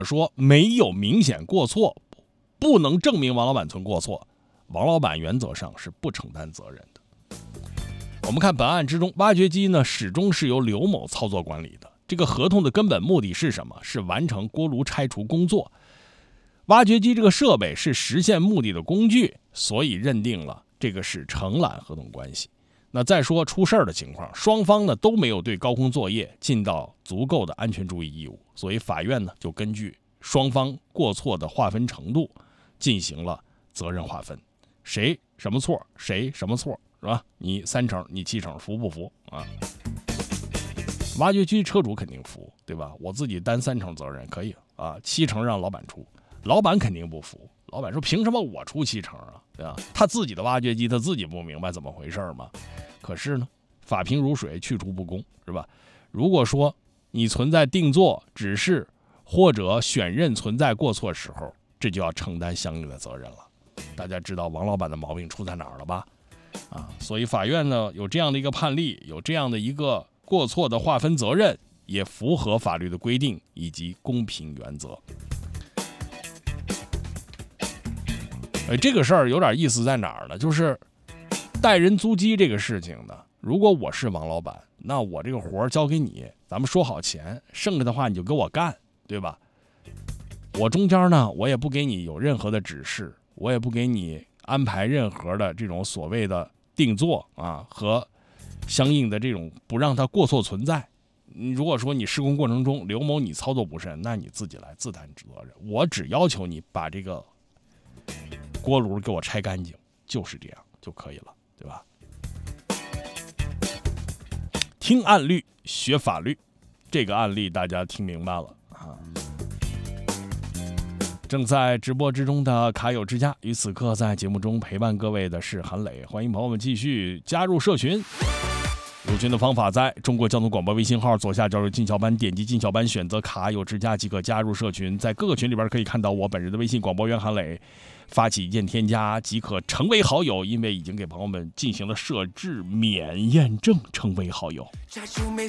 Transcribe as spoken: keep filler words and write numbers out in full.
说没有明显过错，不能证明王老板存过错，王老板原则上是不承担责任的。我们看本案之中，挖掘机呢始终是由刘某操作管理的。这个合同的根本目的是什么？是完成锅炉拆除工作。挖掘机这个设备是实现目的的工具，所以认定了这个是承揽合同关系。那再说出事儿的情况，双方呢都没有对高空作业尽到足够的安全注意义务，所以法院呢就根据双方过错的划分程度进行了责任划分，谁什么错谁什么错，是吧？你三成你七成，服不服啊？挖掘机车主肯定服，对吧？我自己担三成责任可以啊，七成让老板出，老板肯定不服。老板说凭什么我出七成啊？对吧？他自己的挖掘机他自己不明白怎么回事吗？可是呢，法平如水，去除不公，是吧？如果说你存在定做、指示或者选任存在过错时候，这就要承担相应的责任了。大家知道王老板的毛病出在哪儿了吧？啊，所以法院呢有这样的一个判例，有这样的一个过错的划分责任，也符合法律的规定以及公平原则。哎，这个事儿有点意思在哪儿呢？就是带人租机这个事情呢，如果我是王老板，那我这个活交给你，咱们说好钱，剩下的话你就给我干，对吧？我中间呢，我也不给你有任何的指示，我也不给你安排任何的这种所谓的定做啊和相应的这种不让它过错存在。如果说你施工过程中刘某你操作不慎，那你自己来自担责任。我只要求你把这个锅炉给我拆干净，就是这样就可以了，对吧？听案例学法律，这个案例大家听明白了啊。正在直播之中的卡友之家，于此刻在节目中陪伴各位的是韩磊，欢迎朋友们继续加入社群。入群的方法在中国交通广播微信号左下角有进小班，点击进小班选择卡友之家即可加入社群，在各个群里边可以看到我本人的微信广播员韩磊，发起一键添加即可成为好友，因为已经给朋友们进行了设置免验证成为好友。